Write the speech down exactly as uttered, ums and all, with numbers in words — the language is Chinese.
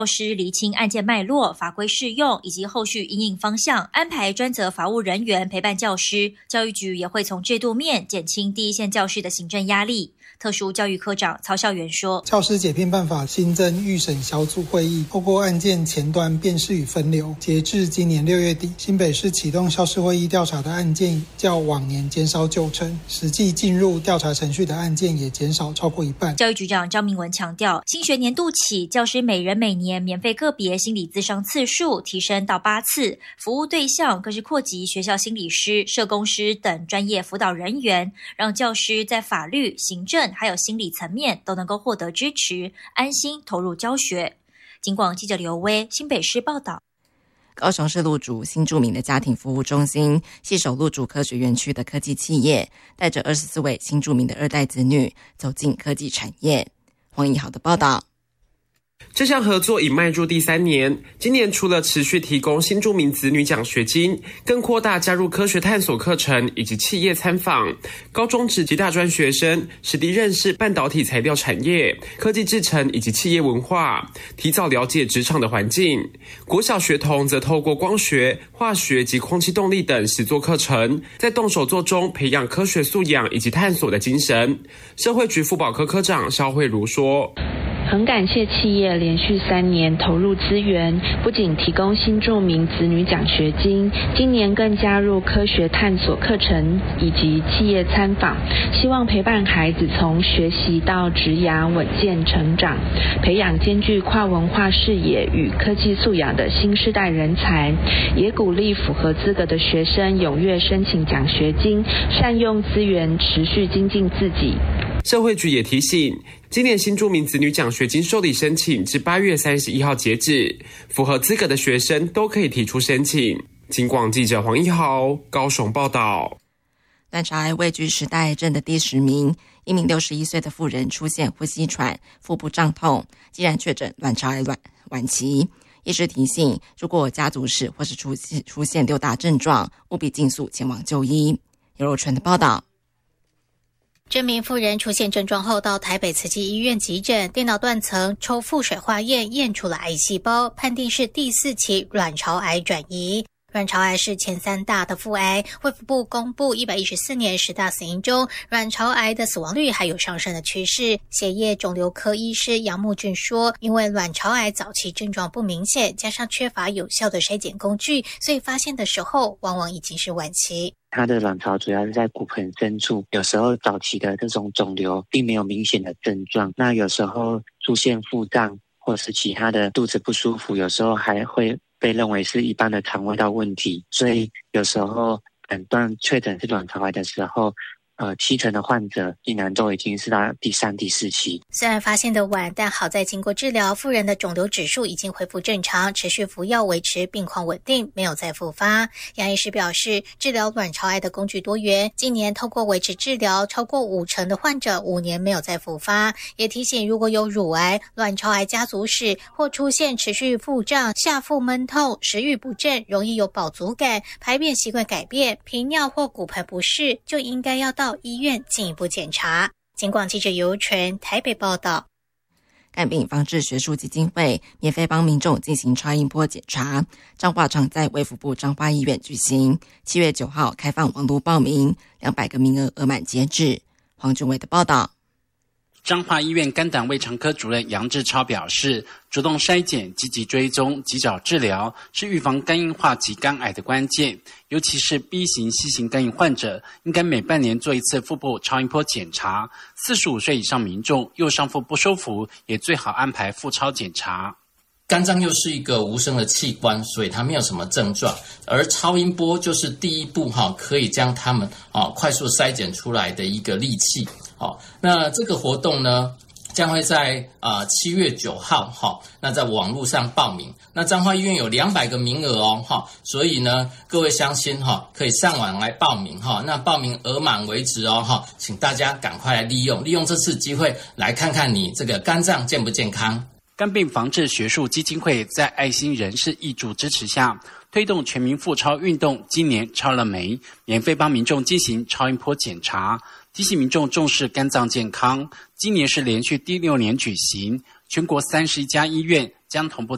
教师厘清案件脉络、法规适用以及后续因应方向，安排专责法务人员陪伴教师。教育局也会从制度面减轻第一线教师的行政压力。特殊教育科长曹孝元说， 教师解聘办法新增预审小组会议，透过案件前端辨识与分流。截至今年六月底，新北市启动校事会议调查的案件较往年减少九成，实际进入调查程序的案件也减少超过一半。 教育局长张明文强调，新学年度起，教师每人每年免费个别心理咨商次数提升到八次，服务对象更是扩及学校心理师、社工师等专业辅导人员，让教师在法律、行政还有心理层面都能够获得支持，安心投入教学。警广记者刘威新北市报道。 高雄市路竹新著名的家庭服务中心携手路竹科学园区的科技企业，带着二十四位新著名的二代子女走进科技产业。黄义豪的报道。 这项合作已迈入第三年，今年除了持续提供新住民子女奖学金，更扩大加入科学探索课程以及企业参访，高中职及大专学生实地认识半导体材料产业、科技制程以及企业文化，提早了解职场的环境。国小学童则透过光学、化学及空气动力等实作课程，在动手做中培养科学素养以及探索的精神。社会局妇保科科长肖慧茹说， 很感谢企业连续三年投入资源，不仅提供新住民子女奖学金，今年更加入科学探索课程以及企业参访，希望陪伴孩子从学习到职涯稳健成长，培养兼具跨文化视野与科技素养的新世代人才，也鼓励符合资格的学生踊跃申请奖学金，善用资源，持续精进自己。 社会局也提醒，今年新住民子女奖学金受理申请至八月三十一号截止，符合资格的学生都可以提出申请。警广记者黄一豪高雄报道。 卵巢癌位居十大癌症的第十名，一名六十一岁的妇人出现呼吸喘、腹部胀痛，竟然确诊卵巢癌晚晚期。医师提醒，如果家族史或是出现出现六大症状，务必尽速前往就医。尤若纯的报道。 这名妇人出现症状后到台北慈济医院急诊，电脑断层抽腹水化验验出了癌细胞，判定是第四期卵巢癌转移。卵巢癌是前三大的腹癌，卫福部公布一百一十四年十大死因中，卵巢癌的死亡率还有上升的趋势。血液肿瘤科医师杨木俊说，因为卵巢癌早期症状不明显，加上缺乏有效的筛检工具，所以发现的时候往往已经是晚期。 它的卵巢主要是在骨盆深处，有时候早期的这种肿瘤并没有明显的症状，那有时候出现腹胀或是其他的肚子不舒服，有时候还会被认为是一般的肠胃道问题，所以有时候诊断确诊是卵巢癌的时候，呃，七成的患者竟然都已经是到第三、第四期。 虽然发现的晚，但好在经过治疗，妇人的肿瘤指数已经恢复正常，持续服药维持病况稳定，没有再复发。杨医师表示，治疗卵巢癌的工具多元，今年透过维持治疗，超过五成的患者五年没有再复发。也提醒，如果有乳癌、卵巢癌家族史或出现持续腹胀、下腹闷痛、食欲不振、容易有饱足感、排便习惯改变、频尿或骨盆不适，就应该要到医院进一步检查。警广记者尤纯台北报道。 肝病防治学术基金会免费帮民众进行超音波检查，彰化场在卫福部彰化医院举行，七月九号开放网络报名，两百个名额额满截止。黄俊伟的报道。 彰化医院肝胆胃肠科主任杨志超表示，主动筛检、积极追踪、及早治疗是预防肝硬化及肝癌的关键，尤其是 B 型、C 型肝炎患者，应该每半年做一次腹部超音波检查。四十五岁以上民众右上腹不舒服，也最好安排腹超检查。 肝脏又是一个无声的器官，所以它没有什么症状，而超音波就是第一步哈，可以将它们啊快速筛检出来的一个利器。好，那这个活动呢，将会在啊七月九号哈，那在网络上报名。那彰化医院有两百个名额哦哈，所以呢，各位乡亲哈，可以上网来报名哈。那报名额满为止哦哈，请大家赶快来利用利用这次机会来看看你这个肝脏健不健康。 肝病防治学术基金会在爱心人士挹注支持下，推动全民腹超运动，今年超了酶，免费帮民众进行超音波检查，提醒民众重视肝脏健康。今年是连续第六年举行，全国三十一家医院将同步在